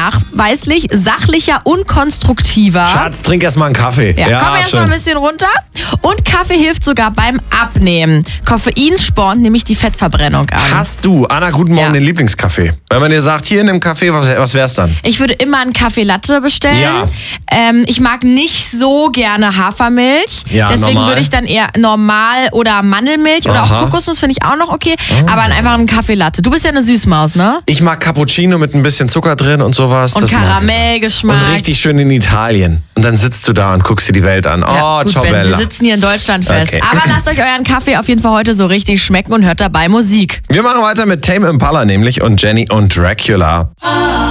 nachweislich sachlicher und konstruktiver. Schatz, trink erst mal einen Kaffee. Ja, komm erst mal ein bisschen runter. Und Kaffee hilft sogar beim Abnehmen. Koffein spornt nämlich die Fettverbrennung an. Hast du, Anna, guten Morgen, den Lieblingskaffee? Wenn man dir sagt, hier in dem Kaffee, was wär's dann? Ich würde immer einen Kaffee Latte bestellen. Ja. Ich mag nicht so gerne Hafermilch. Ja, deswegen normal. würde ich dann eher normal oder Mandelmilch oder auch Kokosnuss finde ich auch noch okay. Aber einfach einen Kaffee Latte. Du bist ja eine Süßmaus, ne? Ich mag Cappuccino mit ein bisschen Zucker drin und sowas. Und das mag ich. Karamellgeschmack. Und richtig schön in Italien. Und dann sitzt du da und guckst dir die Welt an. Ja, gut, ciao Ben, wir bella. sitzen hier in Deutschland fest. Okay. Aber lasst euch euren Kaffee auf jeden Fall heute so richtig schmecken und hört dabei Musik. Wir machen weiter mit Tame Impala nämlich und Jenny und Dracula.